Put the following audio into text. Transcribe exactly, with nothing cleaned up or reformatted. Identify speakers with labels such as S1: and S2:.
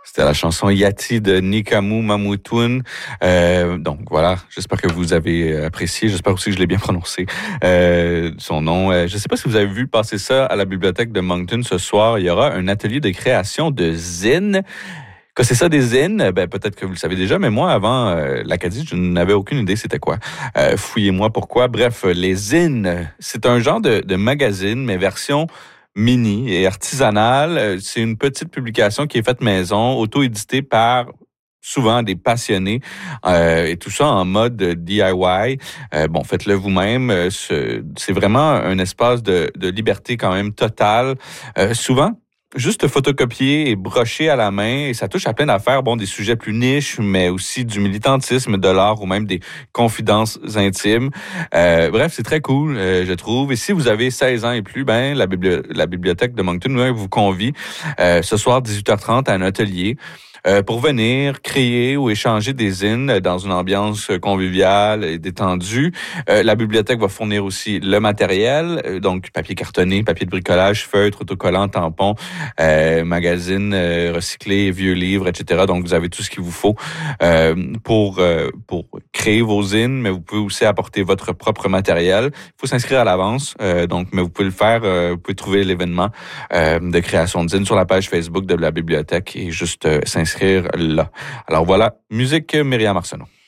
S1: C'était la chanson Yati de Nikamu Mamoutoun. Euh, donc voilà, j'espère que vous avez apprécié. J'espère aussi que je l'ai bien prononcé, euh, son nom. Euh, je ne sais pas si vous avez vu passer ça à la bibliothèque de Moncton ce soir. Il y aura un atelier de création de zines. Que c'est ça des zines, ben peut-être que vous le savez déjà, mais moi avant euh, l'Acadie, je n'avais aucune idée c'était quoi. Euh, fouillez-moi pourquoi. Bref, les zines, c'est un genre de, de magazine, mais version mini et artisanale. C'est une petite publication qui est faite maison, auto-éditée par souvent des passionnés euh, et tout ça en mode D I Y. Euh, bon, faites-le vous-même. Euh, c'est vraiment un espace de, de liberté quand même totale. Euh, souvent, juste photocopier et brocher à la main, et ça touche à plein d'affaires, bon, des sujets plus niches, mais aussi du militantisme, de l'art ou même des confidences intimes. Euh, bref, c'est très cool, euh, je trouve. Et si vous avez seize ans et plus, ben la, bibli- la bibliothèque de Moncton vous convie euh, ce soir dix-huit heures trente à un atelier euh, pour venir créer ou échanger des zines dans une ambiance conviviale et détendue. Euh, la bibliothèque va fournir aussi le matériel, euh, donc papier cartonné, papier de bricolage, feutre, autocollant, tampons, euh, magazines euh, recyclés, vieux livres, et cetera. Donc, vous avez tout ce qu'il vous faut euh, pour euh, pour créer vos zines, mais vous pouvez aussi apporter votre propre matériel. Il faut s'inscrire à l'avance, euh, donc, mais vous pouvez le faire, euh, vous pouvez trouver l'événement euh, de création de zines sur la page Facebook de la bibliothèque et juste euh, s'inscrire là. Alors voilà, musique Myriam Arsenault.